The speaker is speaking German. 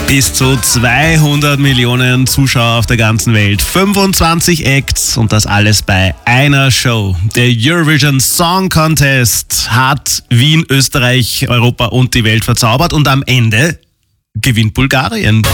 Bis zu 200 Millionen Zuschauer auf der ganzen Welt, 25 Acts und das alles bei einer Show. Der Eurovision Song Contest hat Wien, Österreich, Europa und die Welt verzaubert und am Ende gewinnt Bulgarien.